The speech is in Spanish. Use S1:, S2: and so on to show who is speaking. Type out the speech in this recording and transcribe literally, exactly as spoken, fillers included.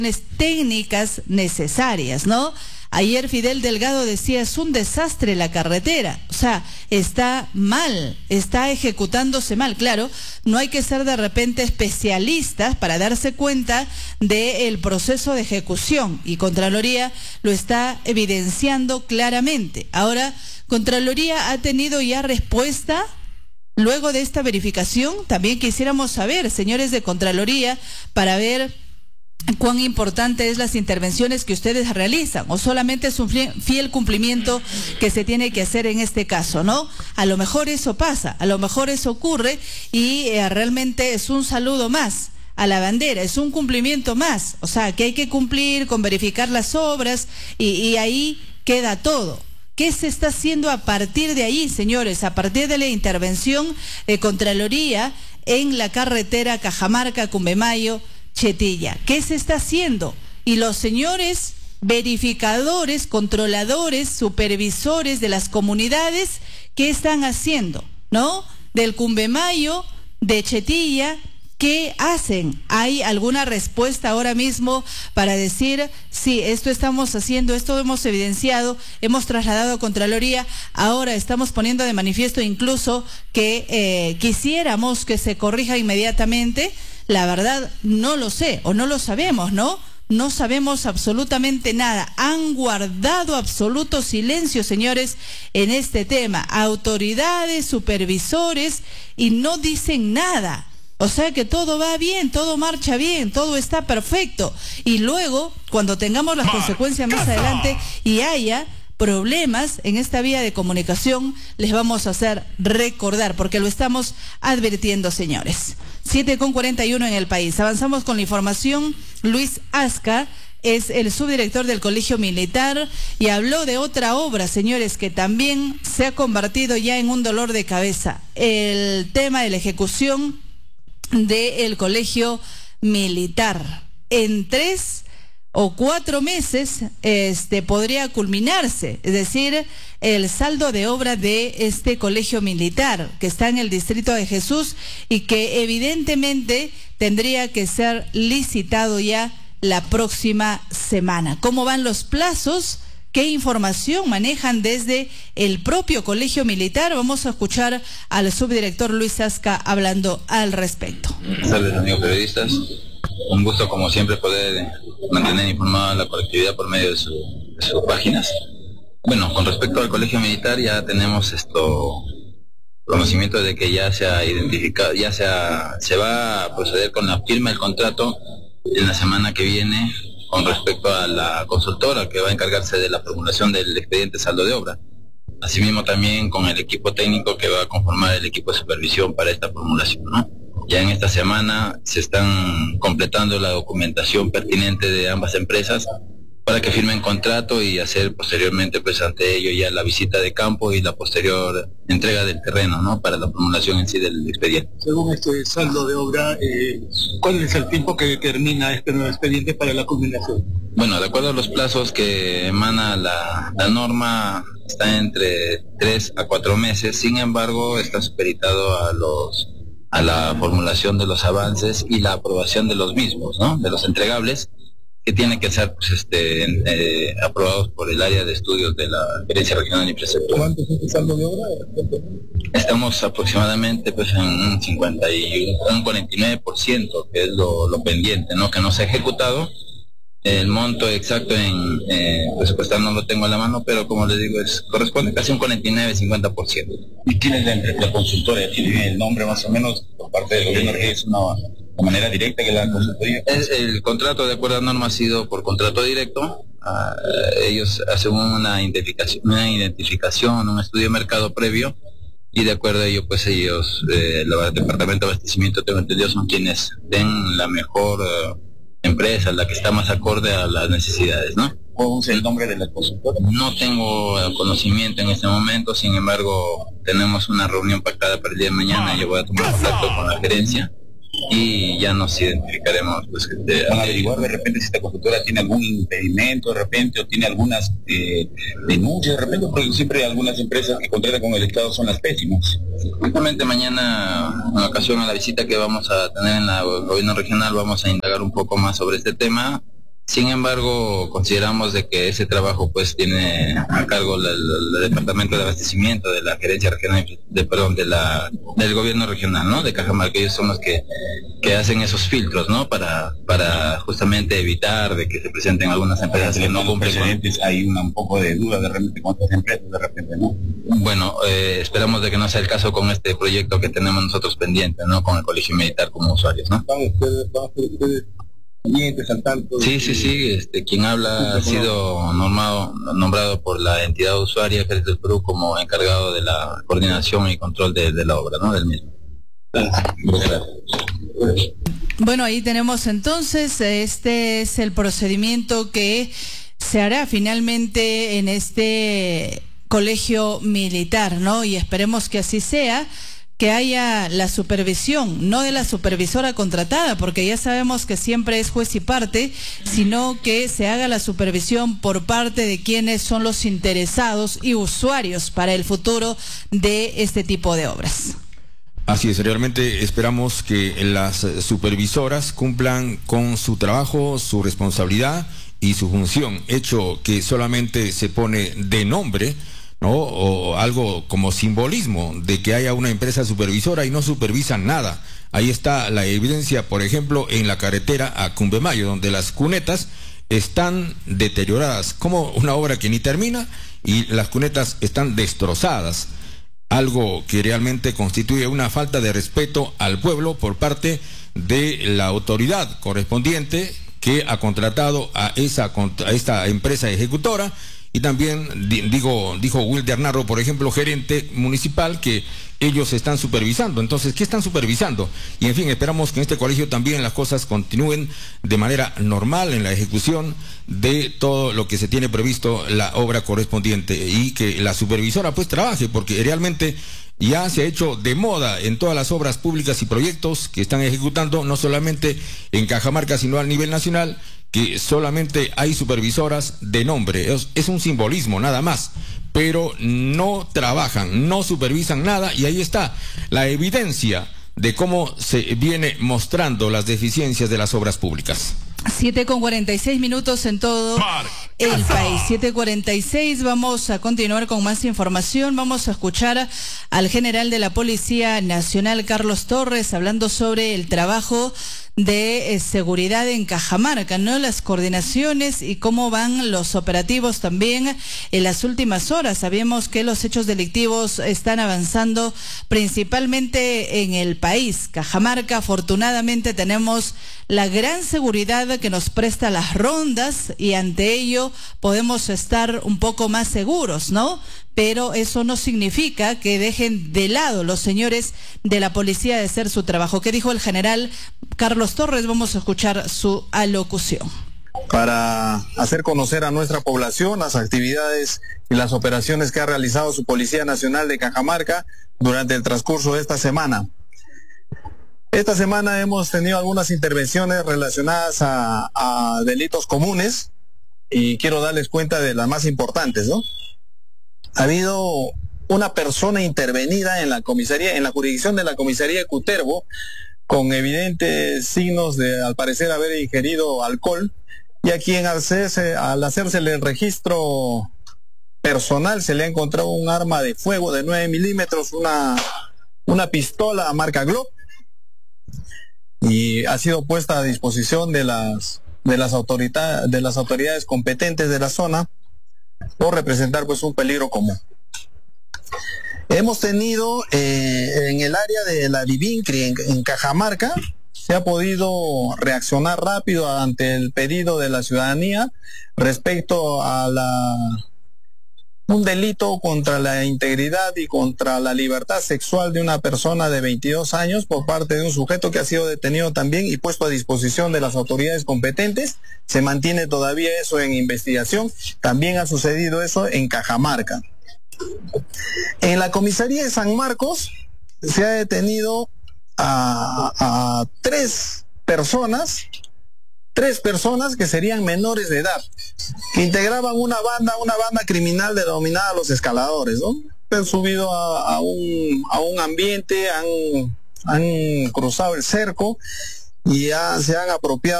S1: técnicas necesarias, ¿no? Ayer Fidel Delgado decía, es un desastre la carretera, o sea, está mal, está ejecutándose mal. Claro, no hay que ser de repente especialistas para darse cuenta del proceso de ejecución, y Contraloría lo está evidenciando claramente. Ahora, Contraloría ha tenido ya respuesta luego de esta verificación. También quisiéramos saber, señores de Contraloría, para ver cuán importante es las intervenciones que ustedes realizan, o solamente es un fiel cumplimiento que se tiene que hacer en este caso, ¿no? A lo mejor eso pasa, a lo mejor eso ocurre y eh, realmente es un saludo más a la bandera, es un cumplimiento más, o sea, que hay que cumplir con verificar las obras y, y ahí queda todo. ¿Qué se está haciendo a partir de ahí, señores? A partir de la intervención de Contraloría en la carretera Cajamarca-Cumbemayo, Chetilla. ¿Qué se está haciendo? Y los señores verificadores, controladores, supervisores de las comunidades, ¿qué están haciendo? ¿No? Del Cumbemayo, de Chetilla, ¿qué hacen? ¿Hay alguna respuesta ahora mismo para decir, sí, esto estamos haciendo, esto hemos evidenciado, hemos trasladado a Contraloría, ahora estamos poniendo de manifiesto incluso que eh, quisiéramos que se corrija inmediatamente? La verdad, no lo sé, o no lo sabemos, ¿no? No sabemos absolutamente nada. Han guardado absoluto silencio, señores, en este tema. Autoridades, supervisores, y no dicen nada. O sea que todo va bien, todo marcha bien, todo está perfecto. Y luego, cuando tengamos las consecuencias más adelante y haya problemas en esta vía de comunicación, les vamos a hacer recordar, porque lo estamos advirtiendo, señores. siete con cuarenta y uno en el país. Avanzamos con la información. Luis Asca es el subdirector del Colegio Militar y habló de otra obra, señores, que también se ha convertido ya en un dolor de cabeza. El tema de la ejecución del Colegio Militar. En tres o cuatro meses este podría culminarse, es decir, el saldo de obra de este colegio militar que está en el distrito de Jesús y que evidentemente tendría que ser licitado ya la próxima semana. ¿Cómo van los plazos? ¿Qué información manejan desde el propio colegio militar? Vamos a escuchar al subdirector Luis Asca hablando al respecto.
S2: Buenas tardes, amigos periodistas. Un gusto, como siempre, poder mantener informada a la colectividad por medio de, su, de sus páginas. Bueno, con respecto al colegio militar, ya tenemos esto conocimiento de que ya se ha identificado, ya se, ha, se va a proceder con la firma del contrato en la semana que viene con respecto a la consultora que va a encargarse de la formulación del expediente saldo de obra. Asimismo, también con el equipo técnico que va a conformar el equipo de supervisión para esta formulación, ¿no? Ya en esta semana se están completando la documentación pertinente de ambas empresas para que firmen contrato y hacer posteriormente, pues ante ello, ya la visita de campo y la posterior entrega del terreno, ¿no? Para la formulación en sí del expediente.
S3: Según este saldo de obra, eh, ¿cuál es el tiempo que termina este nuevo expediente para la culminación?
S2: Bueno, de acuerdo a los plazos que emana la, la norma, está entre tres a cuatro meses. Sin embargo, está supeditado a los a la formulación de los avances y la aprobación de los mismos, ¿no? De los entregables, que tienen que ser, pues, este, eh, aprobados por el área de estudios de la Gerencia Regional de Infraestructura.
S3: ¿Cuánto es el saldo de obra?
S2: Estamos aproximadamente, pues, en un cincuenta y un cuarenta y nueve por ciento, que es lo, lo pendiente, ¿no? Que no se ha ejecutado. El monto exacto en eh, presupuestal no lo tengo a la mano, pero como les digo, es corresponde casi un cuarenta y nueve a cincuenta por ciento.
S3: ¿Y quién es la, la consultora? ¿Tiene el nombre más o menos por parte del gobierno? ¿Es una, una manera directa que la consultoría?
S2: Es, el contrato de acuerdo a norma ha sido por contrato directo. Uh, ellos hacen una identificación, una identificación, un estudio de mercado previo, y de acuerdo a ello, pues ellos, eh, el departamento de abastecimiento, tengo entendido, son quienes den la mejor uh, empresa, la que está más acorde a las necesidades, ¿no?
S3: ¿Cómo es el nombre de la consultora?
S2: No tengo conocimiento en este momento, sin embargo, tenemos una reunión pactada para el día de mañana. Yo voy a tomar contacto con la gerencia y ya nos identificaremos, pues, de,
S3: para averiguar de repente si esta consultora tiene algún impedimento de repente, o tiene algunas eh, denuncias de repente, porque siempre algunas empresas que contratan con el Estado son las pésimas.
S2: Justamente mañana, en ocasión a la visita que vamos a tener en la gobierno regional, vamos a indagar un poco más sobre este tema Sin embargo, consideramos de que ese trabajo pues tiene a cargo la- la- el Departamento de Abastecimiento de la Gerencia Regional de perdón de la del Gobierno Regional, ¿no? De Cajamarca. Ellos son los que que hacen esos filtros, ¿no? Para para justamente evitar de que se presenten algunas empresas que no cumplen con...
S3: precedentes, hay una, un poco de duda de repente con otras empresas, de repente, ¿no?
S2: Bueno, eh, esperamos de que no sea el caso con este proyecto que tenemos nosotros pendiente, ¿no? Con el Colegio Militar como usuarios, ¿no?
S3: Van ustedes, van ustedes pendientes al tanto.
S2: Sí, sí, sí, este, quien habla ha sido normado, nombrado por la entidad usuaria Ejército del Perú como encargado de la coordinación y control de, de la obra, ¿no? Del mismo. Gracias.
S1: Bueno, ahí tenemos entonces, este es el procedimiento que se hará finalmente en este colegio militar, ¿no? Y esperemos que así sea, que haya la supervisión, no de la supervisora contratada, porque ya sabemos que siempre es juez y parte, sino que se haga la supervisión por parte de quienes son los interesados y usuarios para el futuro de este tipo de obras.
S4: Así es, realmente esperamos que las supervisoras cumplan con su trabajo, su responsabilidad y su función, hecho que solamente se pone de nombre, ¿no? O algo como simbolismo de que haya una empresa supervisora y no supervisan nada. Ahí está la evidencia, por ejemplo, en la carretera a Cumbemayo, donde las cunetas están deterioradas, como una obra que ni termina y las cunetas están destrozadas. Algo que realmente constituye una falta de respeto al pueblo por parte de la autoridad correspondiente que ha contratado a esa a esta empresa ejecutora. Y también digo, dijo Wilder Narro, por ejemplo, gerente municipal, que ellos están supervisando. Entonces, ¿qué están supervisando? Y en fin, esperamos que en este colegio también las cosas continúen de manera normal en la ejecución de todo lo que se tiene previsto, la obra correspondiente, y que la supervisora pues trabaje, porque realmente ya se ha hecho de moda en todas las obras públicas y proyectos que están ejecutando, no solamente en Cajamarca, sino a nivel nacional, que solamente hay supervisoras de nombre. Es, es un simbolismo nada más, pero no trabajan, no supervisan nada, y ahí está la evidencia de cómo se viene mostrando las deficiencias de las obras públicas.
S1: siete con cuarenta y seis minutos en todo el país. siete cuarenta y seis, vamos a continuar con más información. Vamos a escuchar al general de la Policía Nacional, Carlos Torres, hablando sobre el trabajo de eh, seguridad en Cajamarca, ¿no? Las coordinaciones y cómo van los operativos también en las últimas horas. Sabemos que los hechos delictivos están avanzando principalmente en el país. Cajamarca, afortunadamente, tenemos la gran seguridad que nos presta las rondas y ante ello podemos estar un poco más seguros, ¿no? Pero eso no significa que dejen de lado los señores de la policía de hacer su trabajo. ¿Qué dijo el general Carlos Torres? Vamos a escuchar su alocución.
S5: Para hacer conocer a nuestra población las actividades y las operaciones que ha realizado su Policía Nacional de Cajamarca durante el transcurso de esta semana. Esta semana hemos tenido algunas intervenciones relacionadas a, a delitos comunes y quiero darles cuenta de las más importantes, ¿no? Ha habido una persona intervenida en la comisaría, en la jurisdicción de la comisaría de Cutervo, con evidentes signos de, al parecer, haber ingerido alcohol, y a quien al hacerse, al hacérsele el registro personal se le ha encontrado un arma de fuego de nueve milímetros, una, una pistola marca Glock, y ha sido puesta a disposición de las, de las autoridades, de las autoridades competentes de la zona, por representar pues un peligro común. Hemos tenido eh, en el área de la Vivincri, en, en Cajamarca, se ha podido reaccionar rápido ante el pedido de la ciudadanía respecto a la un delito contra la integridad y contra la libertad sexual de una persona de veintidós años por parte de un sujeto que ha sido detenido también y puesto a disposición de las autoridades competentes. Se mantiene todavía eso en investigación. También ha sucedido eso en Cajamarca. En la comisaría de San Marcos se ha detenido a, a tres personas, tres personas que serían menores de edad, que integraban una banda, una banda criminal denominada Los Escaladores, ¿no? Han subido a, a, un, a un ambiente, han, han cruzado el cerco y ya se han apropiado